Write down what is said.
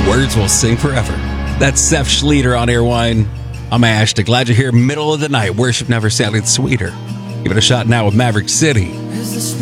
Words will sing forever. That's Seth Schleter on Airwine. I'm Ashton. Glad you're here. Middle of the night. Worship never sounded sweeter. Give it a shot now with Maverick City.